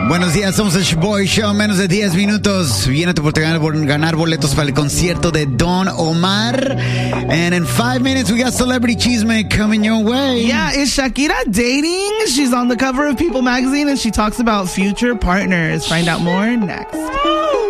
Buenos días, somos el Boy Show. Menos de 10 minutos. Viene tu oportunidad de ganar boletos para el concierto de Don Omar. And in 5 minutes, we got Celebrity Chisme coming your way. Yeah, is Shakira dating? She's on the cover of People magazine and she talks about future partners. Find out more next.